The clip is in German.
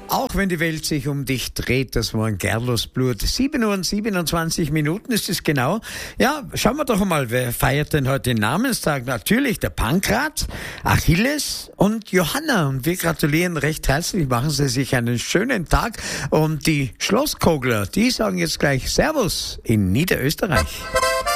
Auch wenn die Welt sich um dich dreht, das war ein Gerlosblut. 7:27 ist es genau. Ja, schauen wir doch mal, wer feiert denn heute den Namenstag? Natürlich der Pankrat, Achilles und Johanna. Und wir gratulieren recht herzlich, machen Sie sich einen schönen Tag. Und die Schlosskogler, die sagen jetzt gleich Servus in Niederösterreich.